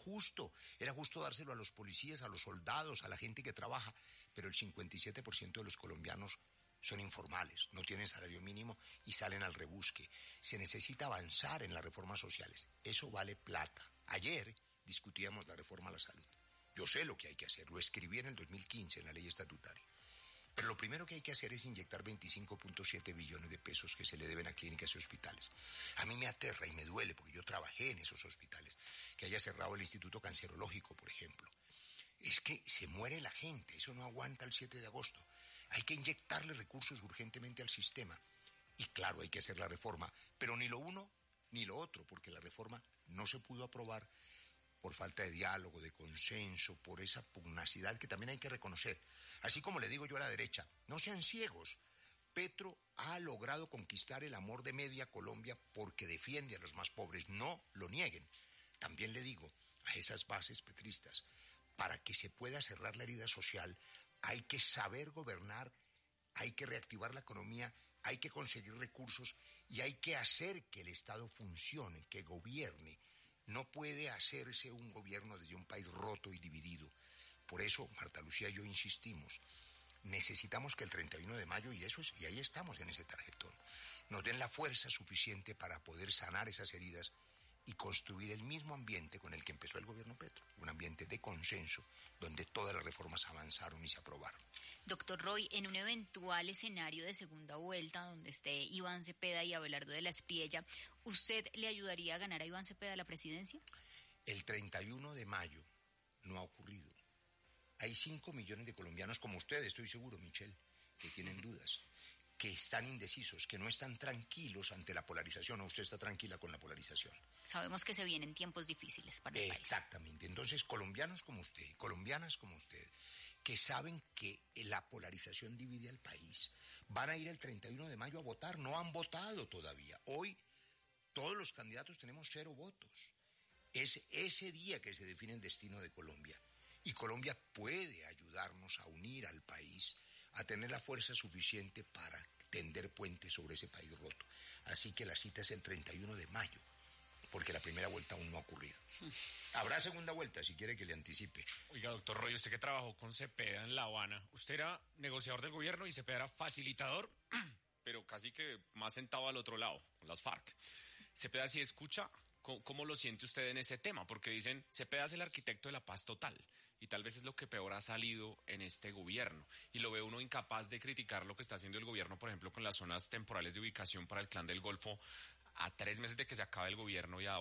justo dárselo a los policías, a los soldados, a la gente que trabaja, pero el 57% de los colombianos son informales, no tienen salario mínimo y salen al rebusque. Se necesita avanzar en las reformas sociales, eso vale plata. Ayer discutíamos la reforma a la salud. Yo sé lo que hay que hacer, lo escribí en el 2015 en la ley estatutaria. Pero lo primero que hay que hacer es inyectar 25.7 billones de pesos que se le deben a clínicas y hospitales. A mí me aterra y me duele, porque yo trabajé en esos hospitales, que haya cerrado el Instituto Cancerológico, por ejemplo. Es que se muere la gente, eso no aguanta el 7 de agosto. Hay que inyectarle recursos urgentemente al sistema. Y claro, hay que hacer la reforma, pero ni lo uno ni lo otro, porque la reforma no se pudo aprobar por falta de diálogo, de consenso, por esa pugnacidad que también hay que reconocer. Así como le digo yo a la derecha, no sean ciegos. Petro ha logrado conquistar el amor de media Colombia porque defiende a los más pobres, no lo nieguen. También le digo a esas bases petristas, para que se pueda cerrar la herida social, hay que saber gobernar, hay que reactivar la economía, hay que conseguir recursos y hay que hacer que el Estado funcione, que gobierne. No puede hacerse un gobierno desde un país roto y dividido. Por eso, Marta Lucía y yo insistimos, necesitamos que el 31 de mayo, y ahí estamos en ese tarjetón, nos den la fuerza suficiente para poder sanar esas heridas y construir el mismo ambiente con el que empezó el gobierno Petro, un ambiente de consenso, donde todas las reformas avanzaron y se aprobaron. Doctor Roy, en un eventual escenario de segunda vuelta, donde esté Iván Cepeda y Abelardo de la Espriella, ¿usted le ayudaría a ganar a Iván Cepeda la presidencia? El 31 de mayo no ha ocurrido. Hay 5 millones de colombianos como usted, estoy seguro, Michelle, que tienen dudas, que están indecisos, que no están tranquilos ante la polarización, o usted está tranquila con la polarización. Sabemos que se vienen tiempos difíciles para el país. Exactamente. Entonces, colombianos como usted, colombianas como usted, que saben que la polarización divide al país, van a ir el 31 de mayo a votar, no han votado todavía. Hoy todos los candidatos tenemos 0 votos. Es ese día que se define el destino de Colombia. Y Colombia puede ayudarnos a unir al país, a tener la fuerza suficiente para tender puentes sobre ese país roto. Así que la cita es el 31 de mayo, porque la primera vuelta aún no ha ocurrido. Habrá segunda vuelta, si quiere que le anticipe. Oiga, doctor Roy, usted que trabajó con Cepeda en La Habana, usted era negociador del gobierno y Cepeda era facilitador, pero casi que más sentado al otro lado, con las FARC. Cepeda sí escucha. ¿Cómo lo siente usted en ese tema? Porque dicen, Cepeda es el arquitecto de la paz total, y tal vez es lo que peor ha salido en este gobierno. Y lo ve uno incapaz de criticar lo que está haciendo el gobierno, por ejemplo, con las zonas temporales de ubicación para el Clan del Golfo, a 3 meses de que se acabe el gobierno y a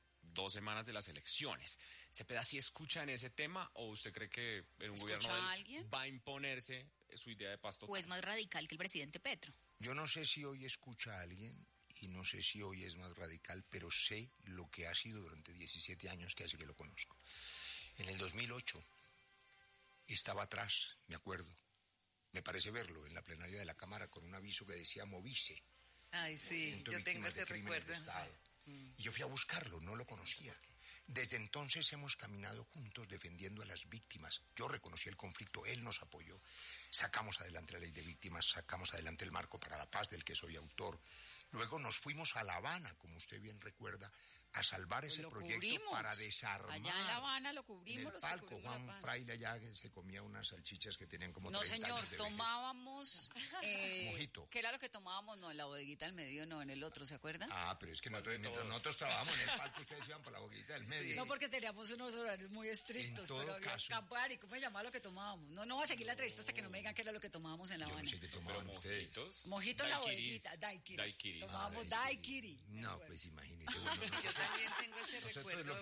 2 semanas de las elecciones. ¿Cepeda sí escucha en ese tema, o usted cree que en un gobierno va a imponerse su idea de paz total? ¿O es más radical que el presidente Petro? Yo no sé si hoy escucha a alguien, y no sé si hoy es más radical, pero sé lo que ha sido durante 17 años que hace que lo conozco. En el 2008 estaba atrás, me acuerdo, me parece verlo en la plenaria de la Cámara con un aviso que decía Movice. Ay, sí, yo tengo ese recuerdo. Y yo fui a buscarlo, no lo conocía. Desde entonces hemos caminado juntos defendiendo a las víctimas. Yo reconocí el conflicto, él nos apoyó. Sacamos adelante la ley de víctimas, sacamos adelante el marco para la paz del que soy autor. Luego nos fuimos a La Habana, como usted bien recuerda, a salvar ese proyecto para desarmar. Allá en La Habana lo cubrimos. En el palco, Juan Fraile allá se comía unas salchichas que tenían como 30 años de vejez. Tomábamos... mojito. ¿Qué era lo que tomábamos? No, en la bodeguita del medio, no, en el otro, ¿se acuerdan? Ah, pero es que mientras nosotros trabajamos en el palco, ustedes iban para la bodeguita del medio. Sí. No, porque teníamos unos horarios muy estrictos, pero había Campari, ¿cómo se llamaba lo que tomábamos? No voy a seguir la entrevista hasta que no me digan qué era lo que tomábamos en La Habana. Yo no sé qué tomaban ustedes. Mojito en la bodeguita, daiquiri. Tomábamos daiquiri. No, pues imagínese. Bueno, yo también tengo ese recuerdo.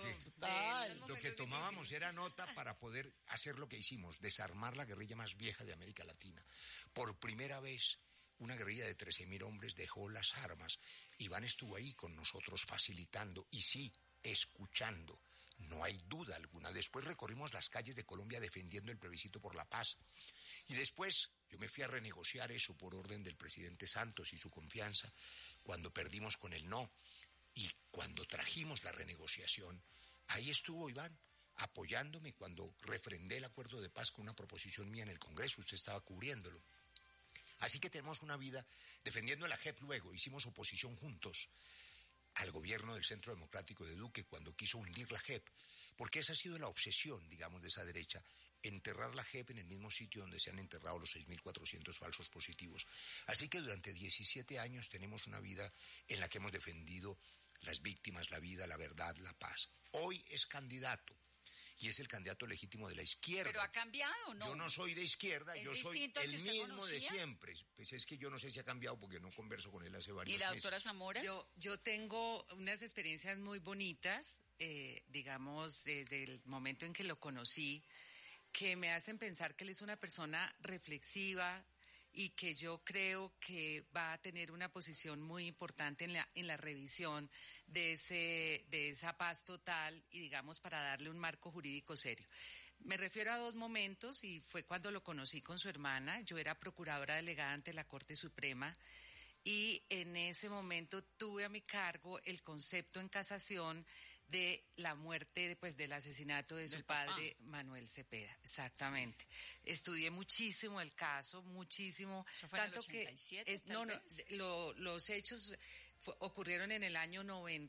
Lo que tomábamos era nota para poder hacer lo que hicimos, desarmar la guerrilla más vieja de América Latina. Por primera vez, una guerrilla de 13.000 hombres dejó las armas. Iván estuvo ahí con nosotros facilitando y sí, escuchando. No hay duda alguna. Después recorrimos las calles de Colombia defendiendo el plebiscito por la paz. Y después yo me fui a renegociar eso por orden del presidente Santos y su confianza cuando perdimos con el no. Y cuando trajimos la renegociación, ahí estuvo Iván apoyándome cuando refrendé el acuerdo de paz con una proposición mía en el Congreso. Usted estaba cubriéndolo. Así que tenemos una vida defendiendo la JEP. Luego hicimos oposición juntos al gobierno del Centro Democrático de Duque cuando quiso hundir la JEP, porque esa ha sido la obsesión, digamos, de esa derecha, enterrar la JEP en el mismo sitio donde se han enterrado los 6.400 falsos positivos. Así que durante 17 años tenemos una vida en la que hemos defendido las víctimas, la vida, la verdad, la paz. Hoy es candidato. Y es el candidato legítimo de la izquierda. ¿Pero ha cambiado o no? Yo no soy de izquierda, yo soy el mismo conocía? de siempre. Pues es que yo no sé si ha cambiado porque no converso con él hace varios meses. ¿Y la doctora Zamora? Yo tengo unas experiencias muy bonitas, digamos, desde el momento en que lo conocí, que me hacen pensar que él es una persona reflexiva, y que yo creo que va a tener una posición muy importante en la revisión de esa paz total y, digamos, para darle un marco jurídico serio. Me refiero a 2 momentos, y fue cuando lo conocí con su hermana. Yo era procuradora delegada ante la Corte Suprema, y en ese momento tuve a mi cargo el concepto en casación de la muerte, pues, del asesinato de su padre, Manuel Cepeda. Exactamente. Sí. Estudié muchísimo el caso, muchísimo. ¿Eso fue tanto en el 87, que los hechos ocurrieron en el año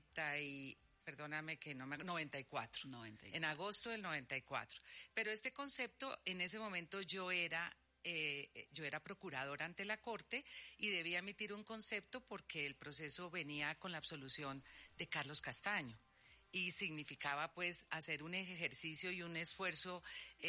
94. En agosto del 94. Pero este concepto, en ese momento yo era procuradora ante la Corte y debía emitir un concepto porque el proceso venía con la absolución de Carlos Castaño. Y significaba, pues, hacer un ejercicio y un esfuerzo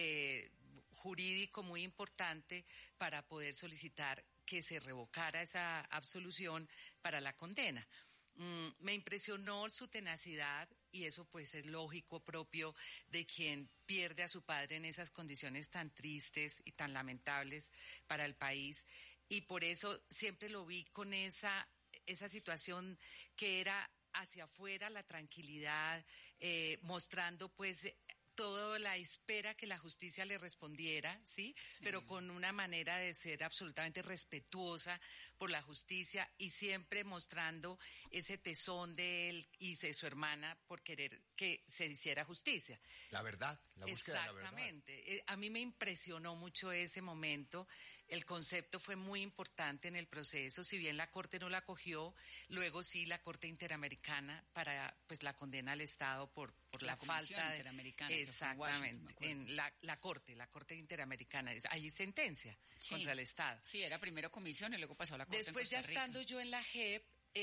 jurídico muy importante para poder solicitar que se revocara esa absolución para la condena. Me impresionó su tenacidad, y eso, pues, es lógico, propio de quien pierde a su padre en esas condiciones tan tristes y tan lamentables para el país. Y por eso siempre lo vi con esa situación que era hacia afuera, la tranquilidad, mostrando, pues, toda la espera que la justicia le respondiera, ¿sí? Pero con una manera de ser absolutamente respetuosa por la justicia, y siempre mostrando ese tesón de él y de su hermana por querer que se hiciera justicia. La verdad, la búsqueda de la verdad. Exactamente. A mí me impresionó mucho ese momento. El concepto fue muy importante en el proceso, si bien la Corte no la acogió, luego sí la Corte Interamericana para, pues, la condena al Estado por la falta de... Interamericana. Exactamente, en la Corte Interamericana, hay sentencia contra el Estado. Sí, era primero comisión y luego pasó a la Corte. Después, ya estando yo en la JEP,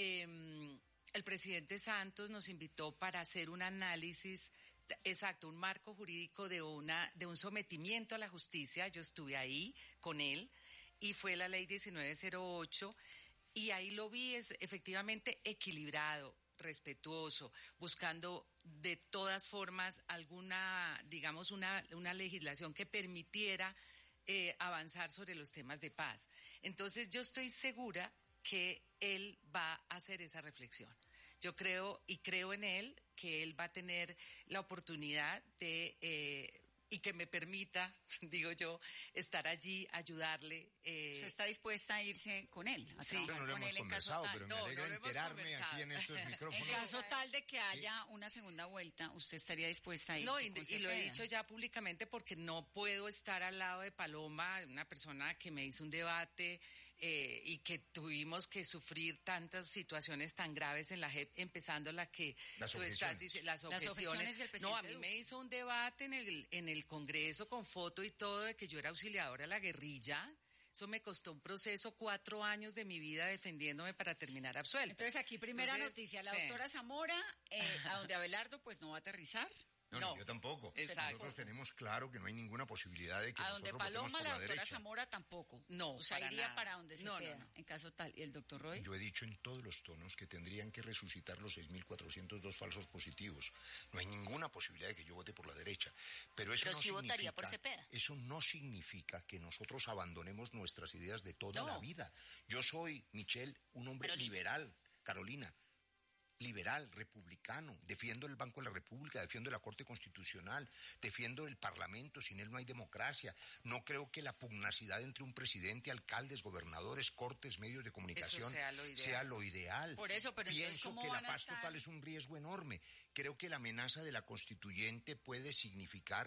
el presidente Santos nos invitó para hacer un análisis, un marco jurídico de un sometimiento a la justicia. Yo estuve ahí con él, y fue la ley 1908, y ahí lo vi efectivamente equilibrado, respetuoso, buscando de todas formas alguna, digamos, una legislación que permitiera avanzar sobre los temas de paz. Entonces yo estoy segura que él va a hacer esa reflexión. Yo creo en él, que él va a tener la oportunidad de... y que me permita, digo yo, estar allí, ayudarle. ¿Usted está dispuesta a irse con él? A sí, no lo hemos conversado, pero me alegra enterarme aquí en estos micrófonos. En caso tal de que haya una segunda vuelta, ¿usted estaría dispuesta a irse? No, y lo he dicho ya públicamente, porque no puedo estar al lado de Paloma, una persona que me hizo un debate y que tuvimos que sufrir tantas situaciones tan graves en la JEP, empezando la que tú estás diciendo, las objeciones del presidente. No, a mí me hizo un debate en el Congreso con foto y todo de que yo era auxiliadora de la guerrilla. Eso me costó un proceso, 4 años de mi vida defendiéndome para terminar absuelta. Entonces, aquí primera noticia, la doctora Zamora, a donde Abelardo pues no va a aterrizar. No, yo tampoco. Exacto. Nosotros tenemos claro que no hay ninguna posibilidad de que a donde Paloma, la doctora Zamora tampoco. No, o sea, para iría nada. Para donde se pueda, en caso tal. ¿Y el doctor Roy? Yo he dicho en todos los tonos que tendrían que resucitar los 6.402 falsos positivos. No hay ninguna posibilidad de que yo vote por la derecha. Pero eso no sí significa, votaría por Cepeda. Eso no significa que nosotros abandonemos nuestras ideas de toda la vida. Yo soy, Michelle, un hombre liberal, Carolina. Liberal, republicano, defiendo el Banco de la República, defiendo la Corte Constitucional, defiendo el Parlamento, sin él no hay democracia. No creo que la pugnacidad entre un presidente, alcaldes, gobernadores, cortes, medios de comunicación sea lo ideal. Por eso, pero pienso que la paz total es un riesgo enorme. Creo que la amenaza de la constituyente puede significar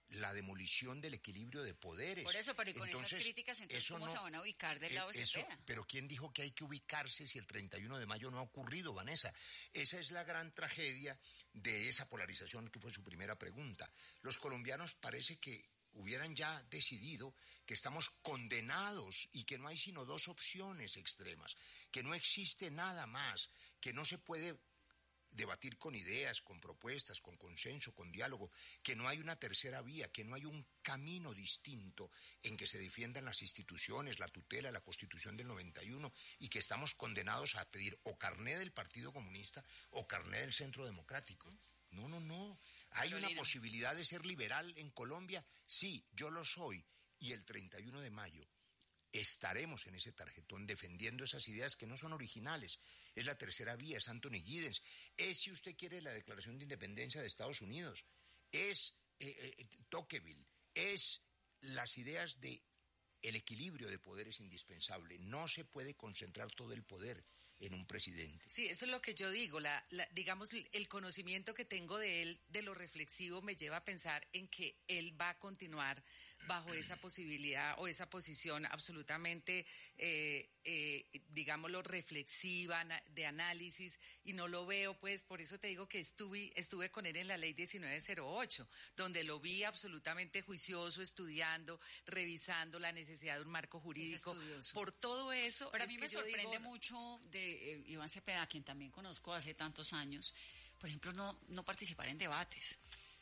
la demolición del equilibrio de poderes. Por eso, pero y con esas críticas, entonces, ¿cómo se van a ubicar del lado de Cepeda? Pero ¿quién dijo que hay que ubicarse si el 31 de mayo no ha ocurrido, Vanessa? Esa es la gran tragedia de esa polarización que fue su primera pregunta. Los colombianos parece que hubieran ya decidido que estamos condenados y que no hay sino dos opciones extremas, que no existe nada más, que no se puede debatir con ideas, con propuestas, con consenso, con diálogo, que no hay una tercera vía, que no hay un camino distinto en que se defiendan las instituciones, la tutela, la Constitución del 91, y que estamos condenados a pedir o carné del Partido Comunista o carné del Centro Democrático. No. ¿Hay una posibilidad de ser liberal en Colombia? Sí, yo lo soy. Y el 31 de mayo estaremos en ese tarjetón defendiendo esas ideas que no son originales. Es la tercera vía, es Anthony Giddens. Es, si usted quiere, la Declaración de Independencia de Estados Unidos. Es Tocqueville. Es las ideas de el equilibrio de poderes indispensable. No se puede concentrar todo el poder en un presidente. Sí, eso es lo que yo digo, digamos, el conocimiento que tengo de él, de lo reflexivo, me lleva a pensar en que él va a continuar bajo esa posibilidad o esa posición absolutamente, digámoslo, reflexiva, de análisis, y no lo veo, pues, por eso te digo que estuve con él en la ley 1908, donde lo vi absolutamente juicioso, estudiando, revisando la necesidad de un marco jurídico, por todo eso. Pero a mí me sorprende mucho de Iván Cepeda, a quien también conozco hace tantos años, por ejemplo, no participar en debates.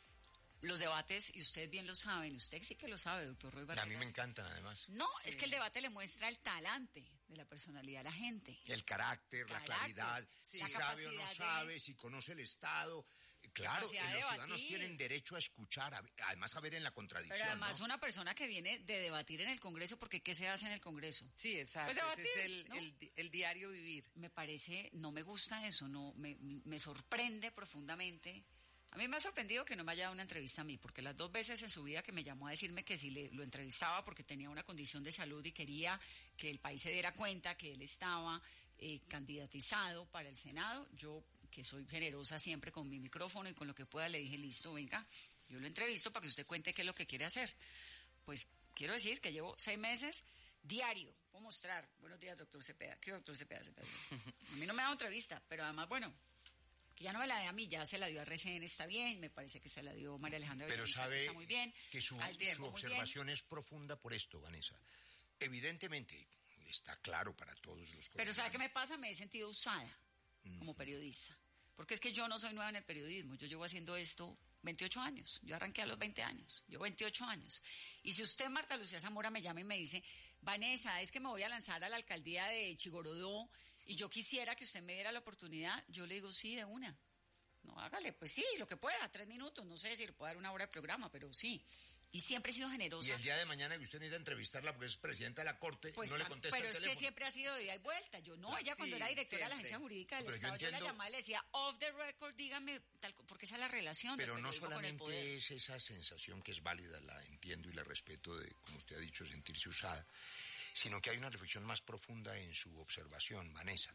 Los debates, y ustedes bien lo saben, usted sí que lo sabe, doctor Roy Barreras. A mí me encantan, además. No, sí. Es que el debate le muestra el talante de la personalidad a la gente. El carácter, la claridad, sí, si sabe o no sabe, si conoce el Estado. Claro, los ciudadanos tienen derecho a escuchar, además a ver en la contradicción. Pero además, ¿no? Una persona que viene de debatir en el Congreso, porque ¿qué se hace en el Congreso? Sí, exacto, pues debatir, ese es el diario vivir. Me parece, no me gusta eso, no me sorprende profundamente. A mí me ha sorprendido que no me haya dado una entrevista a mí, porque las 2 veces en su vida que me llamó a decirme que si lo entrevistaba porque tenía una condición de salud y quería que el país se diera cuenta que él estaba candidatizado para el Senado, yo, que soy generosa siempre con mi micrófono y con lo que pueda, le dije, listo, venga, yo lo entrevisto para que usted cuente qué es lo que quiere hacer. Pues quiero decir que llevo 6 meses diario, puedo mostrar, buenos días, doctor Cepeda. ¿Qué doctor Cepeda? A mí no me ha dado entrevista, pero además, bueno, que ya no me la dé a mí, ya se la dio a RCN, está bien, me parece que se la dio María Alejandra Pero Villamizar, sabe está muy bien, que su observación es profunda por esto, Vanessa. Evidentemente, está claro para todos los colombianos. Pero ¿sabe qué me pasa? Me he sentido usada como periodista, porque es que yo no soy nueva en el periodismo, yo llevo haciendo esto 28 años, yo arranqué a los 20 años, yo 28 años. Y si usted, Marta Lucía Zamora, me llama y me dice, Vanessa, es que me voy a lanzar a la alcaldía de Chigorodó y yo quisiera que usted me diera la oportunidad, yo le digo sí, de una. No, hágale, pues sí, lo que pueda, 3 minutos, no sé si le puedo dar 1 hora de programa, pero sí. Y siempre he sido generosa. Y el día de mañana que usted necesita entrevistarla porque es presidenta de la Corte, pues no le contesta el teléfono. Pero es que siempre ha sido de ida y vuelta. Yo no, ella cuando era directora de la Agencia Jurídica del Estado, yo la llamaba y le decía, off the record, dígame, porque esa es la relación del periodismo con el poder. Pero no solamente es esa sensación que es válida, la entiendo y la respeto de, como usted ha dicho, sentirse usada, sino que hay una reflexión más profunda en su observación, Vanessa.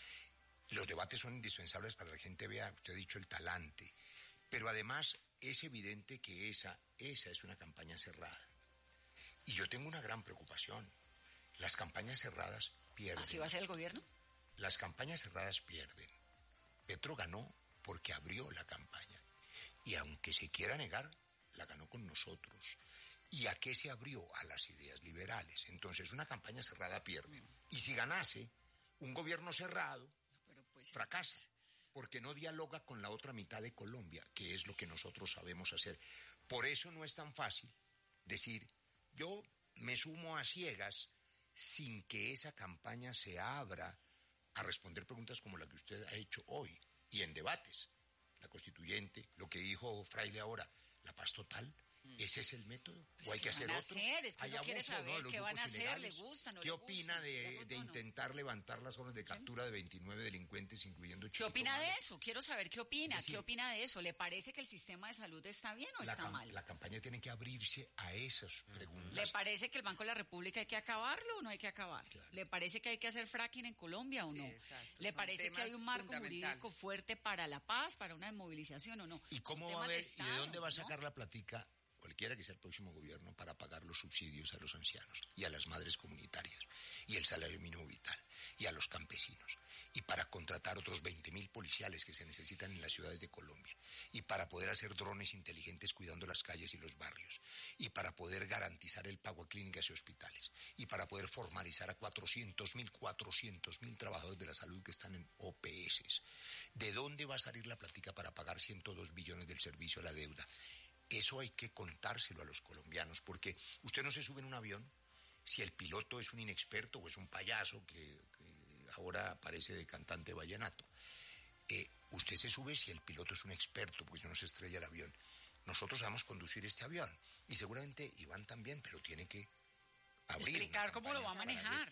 Los debates son indispensables para que la gente vea, usted ha dicho, el talante, pero además es evidente que esa es una campaña cerrada. Y yo tengo una gran preocupación. Las campañas cerradas pierden. ¿Así va a ser el gobierno? Las campañas cerradas pierden. Petro ganó porque abrió la campaña. Y aunque se quiera negar, la ganó con nosotros. ¿Y a qué se abrió? A las ideas liberales. Entonces, una campaña cerrada pierde. Y si ganase, un gobierno cerrado fracasa, porque no dialoga con la otra mitad de Colombia, que es lo que nosotros sabemos hacer. Por eso no es tan fácil decir, yo me sumo a ciegas sin que esa campaña se abra a responder preguntas como la que usted ha hecho hoy, y en debates. La constituyente, lo que dijo Fraile ahora, la paz total. ¿Ese es el método? Pues ¿O hay que hacer otro? Es que uno quiere saber qué van a hacer, le gusta, no ¿Qué le opina gusta, de intentar levantar las órdenes de captura de 29 delincuentes, incluyendo Chiquito? ¿Qué opina de eso? Quiero saber qué opina. ¿Qué opina de eso? ¿Le parece que el sistema de salud está bien o está mal? La campaña tiene que abrirse a esas preguntas. ¿Le parece que el Banco de la República hay que acabarlo o no hay que acabar? Claro. ¿Le parece que hay que hacer fracking en Colombia o no? Exacto. ¿Le parece que hay un marco jurídico fuerte para la paz, para una desmovilización o no? ¿Y cómo va a ver, y de dónde va a sacar la platica cualquiera que sea el próximo gobierno, para pagar los subsidios a los ancianos y a las madres comunitarias y el salario mínimo vital y a los campesinos, y para contratar otros 20.000 policiales que se necesitan en las ciudades de Colombia, y para poder hacer drones inteligentes cuidando las calles y los barrios, y para poder garantizar el pago a clínicas y hospitales, y para poder formalizar a 400.000 trabajadores de la salud que están en OPS. ¿De dónde va a salir la plática para pagar 102 billones del servicio a la deuda? Eso hay que contárselo a los colombianos, porque usted no se sube en un avión si el piloto es un inexperto o es un payaso que ahora aparece de cantante vallenato. Usted se sube si el piloto es un experto, porque no se estrella el avión. Nosotros vamos a conducir este avión, y seguramente Iván también, pero tiene que explicar cómo lo va a manejar.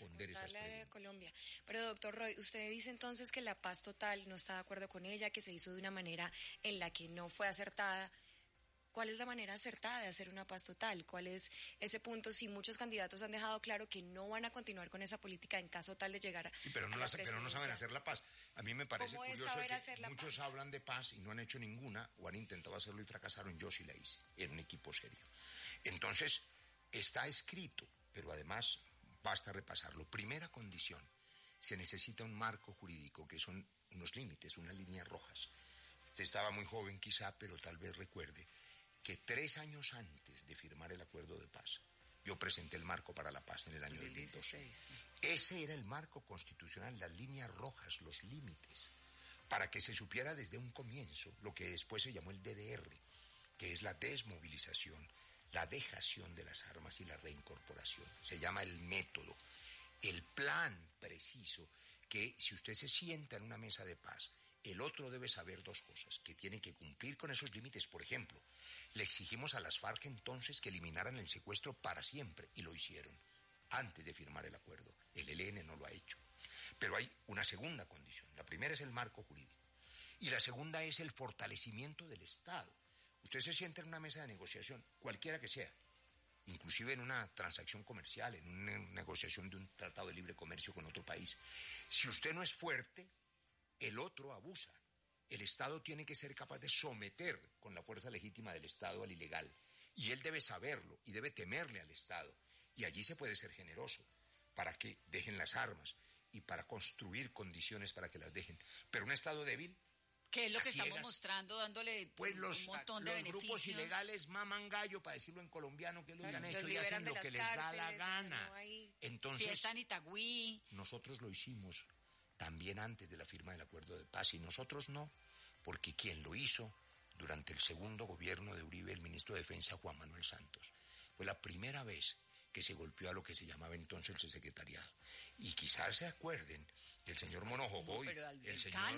A Colombia. Pero doctor Roy, usted dice entonces que la paz total no está de acuerdo con ella, que se hizo de una manera en la que no fue acertada. ¿Cuál es la manera acertada de hacer una paz total? ¿Cuál es ese punto? Si muchos candidatos han dejado claro que no van a continuar con esa política en caso tal de llegar a pero no saben hacer la paz. A mí me parece curioso que muchos paz? Hablan de paz y no han hecho ninguna, o han intentado hacerlo y fracasaron. Yo sí la hice, en un equipo serio. Entonces, está escrito, pero además basta repasarlo. Primera condición, se necesita un marco jurídico, que son unos límites, unas líneas rojas. Usted estaba muy joven quizá, pero tal vez recuerde que 3 años antes de firmar el acuerdo de paz, yo presenté el marco para la paz en el año 2012. Ese era el marco constitucional, las líneas rojas, los límites, para que se supiera desde un comienzo lo que después se llamó el DDR, que es la desmovilización, la dejación de las armas y la reincorporación. Se llama el método, el plan preciso, que si usted se sienta en una mesa de paz, el otro debe saber 2 cosas, que tiene que cumplir con esos límites. Por ejemplo, le exigimos a las FARC entonces que eliminaran el secuestro para siempre, y lo hicieron antes de firmar el acuerdo. El ELN no lo ha hecho. Pero hay una segunda condición. La primera es el marco jurídico, y la segunda es el fortalecimiento del Estado. Usted se sienta en una mesa de negociación, cualquiera que sea, inclusive en una transacción comercial, en una negociación de un tratado de libre comercio con otro país. Si usted no es fuerte, el otro abusa. El Estado tiene que ser capaz de someter con la fuerza legítima del Estado al ilegal. Y él debe saberlo y debe temerle al Estado. Y allí se puede ser generoso para que dejen las armas y para construir condiciones para que las dejen. Pero un Estado débil, ¿qué es lo que estamos mostrando, dándole pues un montón de beneficios? Los grupos ilegales maman gallo, para decirlo en colombiano, que es lo que han hecho, y hacen lo que les da la gana. Entonces, fiesta en Itagüí. Nosotros lo hicimos también antes de la firma del acuerdo de paz, y nosotros no, porque quien lo hizo durante el segundo gobierno de Uribe, el ministro de Defensa Juan Manuel Santos, fue la primera vez que se golpeó a lo que se llamaba entonces el secretariado. Y quizás se acuerden que el señor Monojoboy, el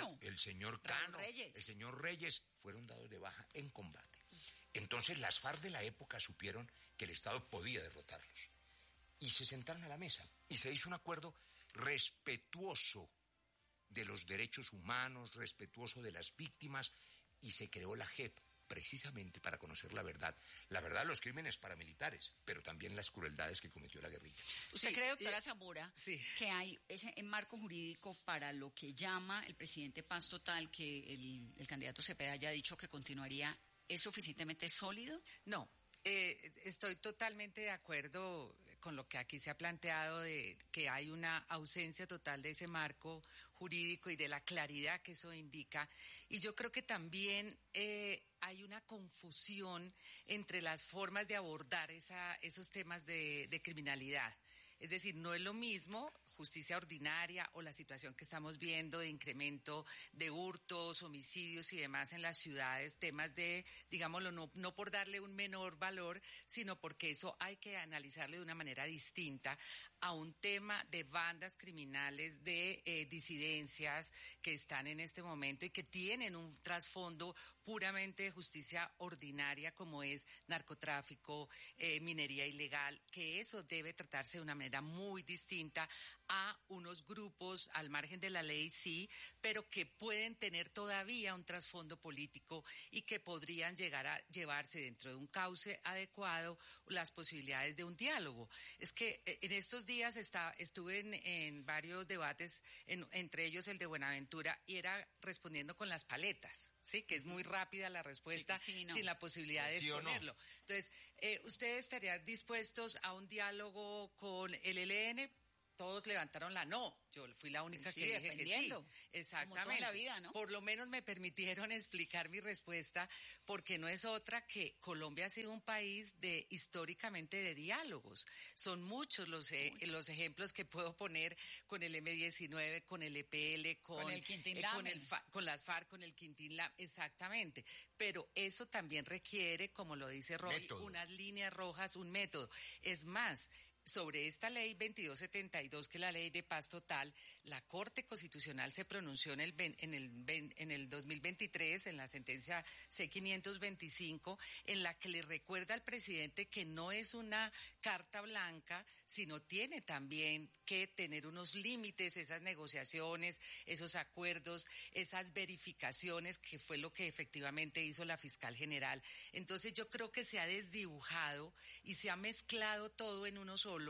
señor Cano, el señor Reyes, fueron dados de baja en combate. Entonces las FARC de la época supieron que el Estado podía derrotarlos, y se sentaron a la mesa, y se hizo un acuerdo respetuoso de los derechos humanos, respetuoso de las víctimas, y se creó la JEP precisamente para conocer la verdad de los crímenes paramilitares, pero también las crueldades que cometió la guerrilla. ¿Usted cree, doctora Zamora, que hay ese marco jurídico para lo que llama el presidente paz total, que el candidato Cepeda haya dicho que continuaría, es suficientemente sólido? No, estoy totalmente de acuerdo con lo que aquí se ha planteado, de que hay una ausencia total de ese marco jurídico y de la claridad que eso indica. Y yo creo que también hay una confusión entre las formas de abordar esos temas de criminalidad. Es decir, no es lo mismo justicia ordinaria o la situación que estamos viendo de incremento de hurtos, homicidios y demás en las ciudades, temas de, digámoslo, no por darle un menor valor, sino porque eso hay que analizarlo de una manera distinta a un tema de bandas criminales, de disidencias que están en este momento y que tienen un trasfondo puramente de justicia ordinaria, como es narcotráfico, minería ilegal, que eso debe tratarse de una manera muy distinta a unos grupos al margen de la ley, sí, pero que pueden tener todavía un trasfondo político y que podrían llegar a llevarse dentro de un cauce adecuado las posibilidades de un diálogo. Es que en estos días estuve en varios debates, entre ellos el de Buenaventura, y era respondiendo con las paletas, sí, que es muy rápida la respuesta Sí, no. sin la posibilidad de ¿Sí o no? exponerlo. Entonces, ¿ustedes estarían dispuestos a un diálogo con el ELN? Todos levantaron la no. Yo fui la única Sí, que dije que sí. dependiendo. Exactamente. Como toda la vida, ¿no? Por lo menos me permitieron explicar mi respuesta, porque no es otra que Colombia ha sido un país históricamente de diálogos. Son muchos los ejemplos que puedo poner con el M-19, con el EPL, Con el Quintín Lamen. con las FARC, con el Quintín Lamen, exactamente. Pero eso también requiere, como lo dice Roy, Método. unas líneas rojas, un método. Es más, sobre esta ley 2272, que es la ley de paz total, la Corte Constitucional se pronunció en el 2023, en la sentencia C-525, en la que le recuerda al presidente que no es una carta blanca, sino tiene también que tener unos límites, esas negociaciones, esos acuerdos, esas verificaciones, que fue lo que efectivamente hizo la fiscal general. Entonces yo creo que se ha desdibujado y se ha mezclado todo en uno solo,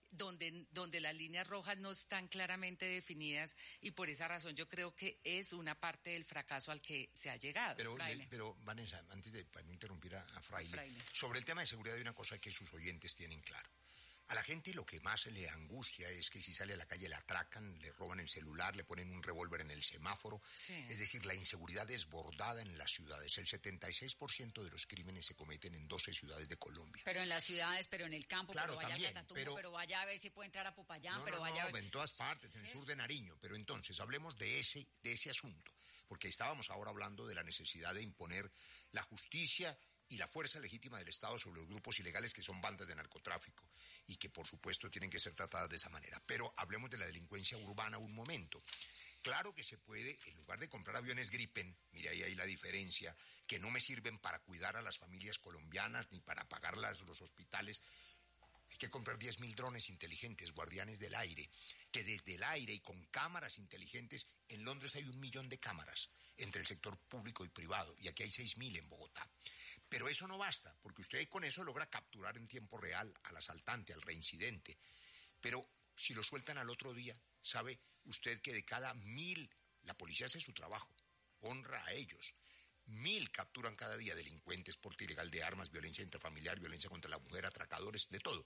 donde las líneas rojas no están claramente definidas, y por esa razón yo creo que es una parte del fracaso al que se ha llegado. Pero Vanessa, antes de para no interrumpir a Fraile, Fraile, sobre el tema de seguridad hay una cosa que sus oyentes tienen claro. A la gente lo que más le angustia es que si sale a la calle le atracan, le roban el celular, le ponen un revólver en el semáforo. Sí. Es decir, la inseguridad desbordada en las ciudades. El 76% de los crímenes se cometen en 12 ciudades de Colombia. Pero en las ciudades, pero en el campo, Claro, pero vaya también, al Catatumbo, pero vaya a ver si puede entrar a Popayán, No, pero no, vaya a ver... en todas partes, en el sur de Nariño. Pero entonces, hablemos de ese asunto, porque estábamos ahora hablando de la necesidad de imponer la justicia y la fuerza legítima del Estado sobre los grupos ilegales que son bandas de narcotráfico y que por supuesto tienen que ser tratadas de esa manera. Pero hablemos de la delincuencia urbana un momento. Claro que se puede, en lugar de comprar aviones Gripen, mire ahí la diferencia, que no me sirven para cuidar a las familias colombianas ni para pagar los hospitales. Hay que comprar 10.000 drones inteligentes, guardianes del aire, que desde el aire y con cámaras inteligentes, en Londres hay 1 millón de cámaras entre el sector público y privado, y aquí hay 6.000 en Bogotá. Pero eso no basta, porque usted con eso logra capturar en tiempo real al asaltante, al reincidente. Pero si lo sueltan al otro día, ¿sabe usted que de cada 1.000, la policía hace su trabajo, honra a ellos? 1.000 capturan cada día delincuentes, porte ilegal de armas, violencia intrafamiliar, violencia contra la mujer, atracadores, de todo.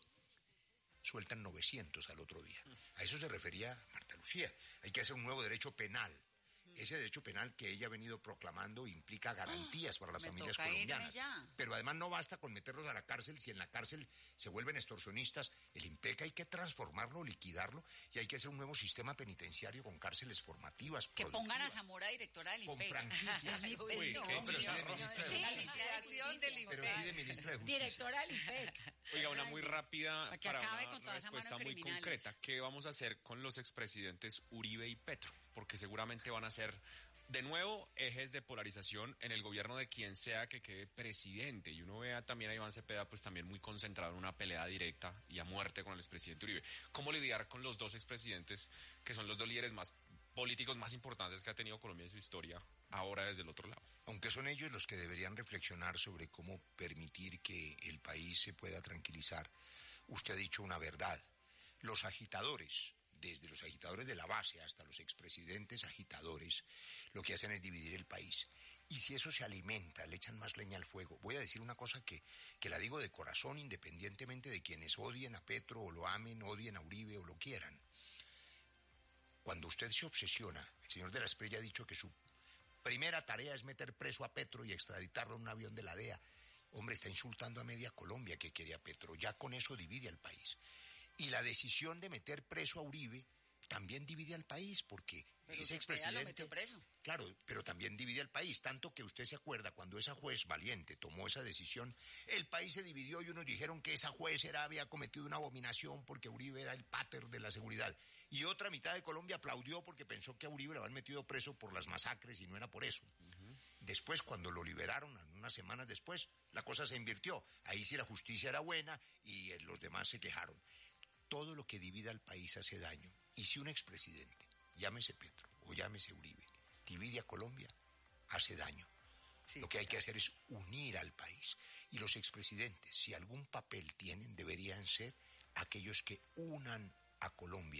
Sueltan 900 al otro día. A eso se refería Marta Lucía. Hay que hacer un nuevo derecho penal. Ese derecho penal que ella ha venido proclamando implica garantías para las familias colombianas. Pero además no basta con meterlos a la cárcel. Si en la cárcel se vuelven extorsionistas, el IMPEC hay que transformarlo, liquidarlo, y hay que hacer un nuevo sistema penitenciario con cárceles formativas. Que pongan a Zamora directora del con IMPEC. franquicias. Uy, No, pero sí de ministra de La Justicia. liquidación del Pero IMPEC. sí de ministra de Justicia. Directora del IMPEC. Oiga, una muy rápida Para que para acabe una con toda esa respuesta mano muy criminales. concreta. ¿Qué vamos a hacer con los expresidentes Uribe y Petro? Porque seguramente van a ser, de nuevo, ejes de polarización en el gobierno de quien sea que quede presidente. Y uno vea también a Iván Cepeda, pues también muy concentrado en una pelea directa y a muerte con el expresidente Uribe. ¿Cómo lidiar con los dos expresidentes, que son los dos líderes más políticos más importantes que ha tenido Colombia en su historia, ahora desde el otro lado? Aunque son ellos los que deberían reflexionar sobre cómo permitir que el país se pueda tranquilizar. Usted ha dicho una verdad. Los agitadores, desde los agitadores de la base hasta los expresidentes agitadores, lo que hacen es dividir el país. Y si eso se alimenta, le echan más leña al fuego. Voy a decir una cosa que la digo de corazón, independientemente de quienes odien a Petro o lo amen, odien a Uribe o lo quieran. Cuando usted se obsesiona, el señor de la Espriella ha dicho que su primera tarea es meter preso a Petro y extraditarlo en un avión de la DEA. Hombre, está insultando a media Colombia que quiere a Petro. Ya con eso divide al país. Y la decisión de meter preso a Uribe también divide al país, porque pero ese expresidente... lo metió preso. Claro, pero también divide al país, tanto que usted se acuerda cuando esa juez valiente tomó esa decisión, el país se dividió y unos dijeron que esa juez había cometido una abominación porque Uribe era el pater de la seguridad. Y otra mitad de Colombia aplaudió porque pensó que a Uribe lo habían metido preso por las masacres y no era por eso. Después, cuando lo liberaron, unas semanas después, la cosa se invirtió. Ahí sí la justicia era buena y los demás se quejaron. Todo lo que divide al país hace daño. Y si un expresidente, llámese Petro o llámese Uribe, divide a Colombia, hace daño. Sí, lo que hay que hacer es unir al país. Y los expresidentes, si algún papel tienen, deberían ser aquellos que unan a Colombia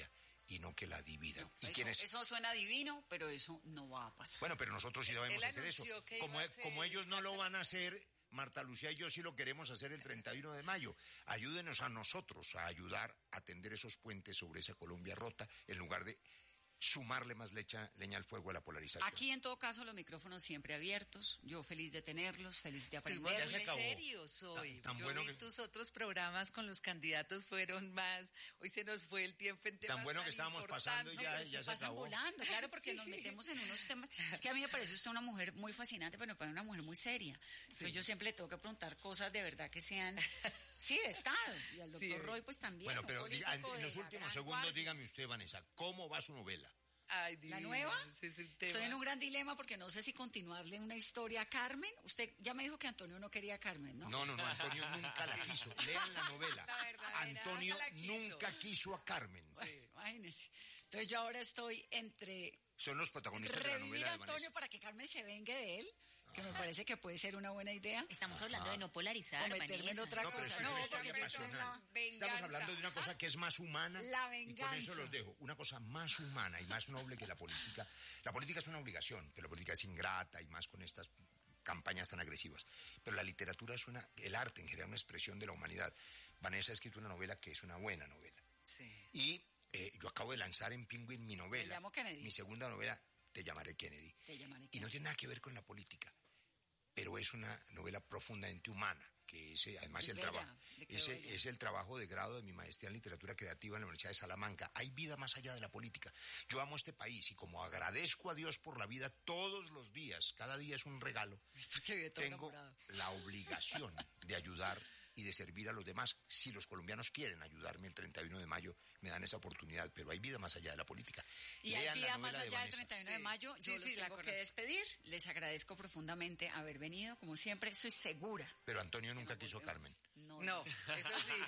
y no que la dividan. No, y eso suena divino, pero eso no va a pasar. Bueno, pero nosotros sí debemos hacer eso. Como ellos no lo van a hacer, Marta Lucía y yo sí lo queremos hacer el 31 de mayo. Ayúdenos a nosotros a ayudar a tender esos puentes sobre esa Colombia rota, en lugar de sumarle más leña al fuego a la polarización. Aquí, en todo caso, los micrófonos siempre abiertos. Yo feliz de tenerlos, feliz de Estoy aprender. muy serio soy. Tan Yo bueno vi que... tus otros programas con los candidatos fueron más. Hoy se nos fue el tiempo en temas tan bueno que estábamos pasando y ya se pasan acabó. Volando, claro, porque nos metemos en unos temas. Es que a mí me parece usted una mujer muy fascinante, pero me parece una mujer muy seria. Entonces yo siempre le tengo que preguntar cosas de verdad que sean, sí, de Estado. Y al doctor Roy, pues también. Bueno, pero en los últimos segundos, dígame usted, Vanessa, ¿cómo va su novela? Ay, ¿La nueva? Ese es el tema. Estoy en un gran dilema porque no sé si continuarle una historia a Carmen. Usted ya me dijo que Antonio no quería a Carmen, ¿no? No, Antonio nunca la quiso. Lean la novela. Antonio nunca quiso a Carmen. Sí. Imagínense. Entonces yo ahora estoy entre... Son los protagonistas de la novela a de Antonio Vanessa. para que Carmen se vengue de él, que me parece que puede ser una buena idea. Estamos hablando de no polarizar, O meterme en Vanessa. otra No, pero cosa. eso No, es porque pasional. Estamos hablando de una cosa que es más humana. La Y con eso venganza. los dejo. Una cosa más humana y más noble que la política. La política es una obligación, pero la política es ingrata y más con estas campañas tan agresivas. Pero la literatura es el arte en general, una expresión de la humanidad. Vanessa ha escrito una novela que es una buena novela. Sí. Y yo acabo de lanzar en Penguin mi novela. Me llamo Kennedy. Mi segunda novela, Te llamaré Kennedy. Te llamaré Y no Kennedy. tiene nada que ver con la política, pero es una novela profundamente humana, que además Es el bella, trabajo, le quedó bella. es el trabajo de grado de mi maestría en literatura creativa en la Universidad de Salamanca. Hay vida más allá de la política. Yo amo este país y como agradezco a Dios por la vida todos los días, cada día es un regalo, Porque vive todo tengo enamorado. la obligación de ayudar y de servir a los demás. Si los colombianos quieren ayudarme el 31 de mayo, me dan esa oportunidad, pero hay vida más allá de la política. Y Lean hay la vida novela más de allá del Vanessa. 31 de mayo. Sí, Yo los la tengo que conozco. despedir. Les agradezco profundamente haber venido. Como siempre, estoy segura. Pero Antonio nunca quiso a Carmen. No, eso sí.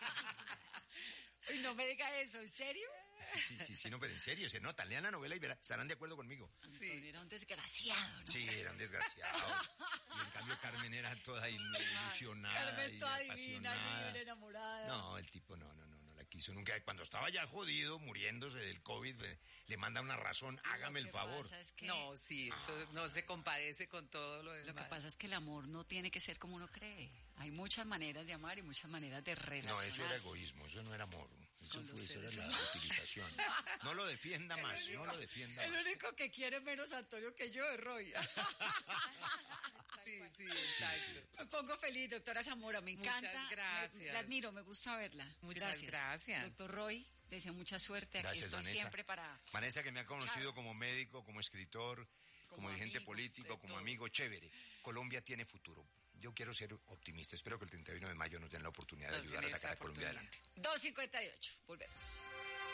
Uy, no me diga eso, ¿en serio? Sí, no, pero en serio, se nota. Lean la novela y verán, estarán de acuerdo conmigo. Antonio era un desgraciado, ¿no? Sí, era un desgraciado. Y en cambio Carmen era toda ilusionada Carmen y toda divina, apasionada. libre, enamorada. No, el tipo no la quiso nunca. Cuando estaba ya jodido, muriéndose del COVID, le manda una razón, hágame el Lo que favor. pasa es que- No, sí, eso no se compadece con todo lo demás. Lo que pasa es que el amor no tiene que ser como uno cree. Hay muchas maneras de amar y muchas maneras de No, relacionarse. eso era egoísmo, eso no era amor. Eso Con los era seres la humanos. utilización. No lo defienda más, no lo defienda El más. único que quiere menos a Antonio que yo es Roy. Sí, exacto. Me pongo feliz, doctora Zamora, me encanta. Muchas gracias. La admiro, me gusta verla. Muchas gracias. Doctor Roy, le deseo mucha suerte. Aquí Gracias, estoy Vanessa. siempre para... Vanessa, que me ha conocido Claro. como médico, como escritor, como dirigente amigo, político, de como todo. amigo, chévere. Colombia tiene futuro. Yo quiero ser optimista. Espero que el 31 de mayo nos den la oportunidad de Nos den ayudar a esa sacar a Colombia oportunidad. adelante. 2:58, volvemos.